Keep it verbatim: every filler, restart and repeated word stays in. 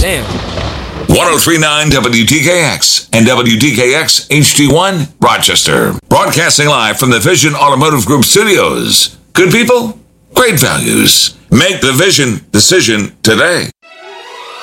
Damn. ten thirty-nine W T K X and W T K X H D one, Rochester. Broadcasting live from the Vision Automotive Group studios. Good people, great values. Make the Vision decision today.